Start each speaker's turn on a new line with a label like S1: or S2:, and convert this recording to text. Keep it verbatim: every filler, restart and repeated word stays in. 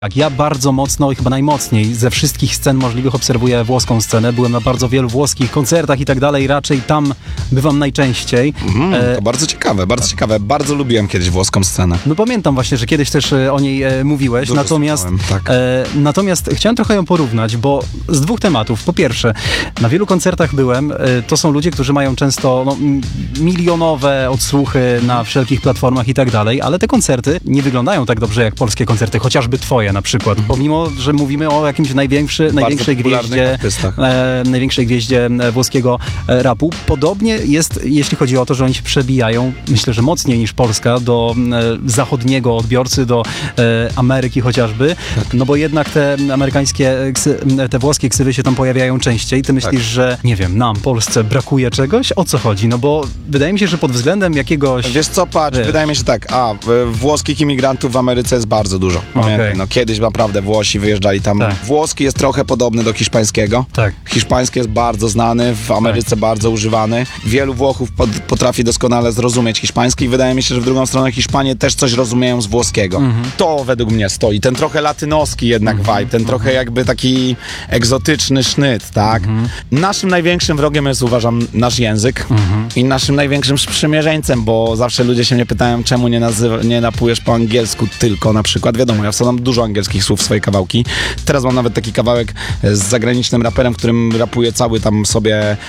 S1: Tak, ja bardzo mocno i chyba najmocniej ze wszystkich scen możliwych obserwuję włoską scenę. Byłem na bardzo wielu włoskich koncertach i tak dalej, raczej tam bywam najczęściej.
S2: Mm,
S1: e...
S2: To bardzo ciekawe, bardzo ciekawe. Bardzo lubiłem kiedyś włoską scenę.
S1: No pamiętam właśnie, że kiedyś też e, o niej e, mówiłeś,
S2: Dużo
S1: natomiast,
S2: słuchałem, tak.
S1: e, natomiast chciałem trochę ją porównać, bo z dwóch tematów. Po pierwsze, na wielu koncertach byłem, e, to są ludzie, którzy mają często no, m- milionowe odsłuchy na wszelkich platformach i tak dalej, ale te koncerty nie wyglądają tak dobrze jak polskie koncerty, chociażby twoje na przykład, mm-hmm. pomimo, że mówimy o jakimś największy, największej gwieździe, e, największej gwieździe włoskiego e, rapu. Podobnie jest, jeśli chodzi o to, że oni się przebijają, myślę, że mocniej niż Polska, do e, zachodniego odbiorcy, do e, Ameryki chociażby, tak. No bo jednak te amerykańskie, ksy, te włoskie ksywy się tam pojawiają częściej. Ty myślisz, tak. że, nie wiem, nam, Polsce brakuje czegoś? O co chodzi? No bo wydaje mi się, że pod względem jakiegoś...
S2: Wiesz co, patrz, wiesz. wydaje mi się tak, a, włoskich imigrantów w Ameryce jest bardzo dużo. Okay. No kiedyś naprawdę Włosi wyjeżdżali tam. Tak. Włoski jest trochę podobny do hiszpańskiego.
S1: Tak.
S2: Hiszpański jest bardzo znany, w Ameryce tak. bardzo używany. Wielu Włochów pod, potrafi doskonale zrozumieć hiszpański i wydaje mi się, że w drugą stronę Hiszpanie też coś rozumieją z włoskiego. Mm-hmm. To według mnie stoi. Ten trochę latynoski jednak mm-hmm. vibe, ten mm-hmm. trochę jakby taki egzotyczny sznyt, tak? Mm-hmm. Naszym największym wrogiem jest, uważam, nasz język mm-hmm. i naszym największym sprzymierzeńcem, bo zawsze ludzie się mnie pytają, czemu nie, nazywa, nie napujesz po angielsku tylko na przykład. Wiadomo, ja wsadzam dużo angielskich słów w swoje kawałki. Teraz mam nawet taki kawałek z zagranicznym raperem, w którym rapuję cały tam sobie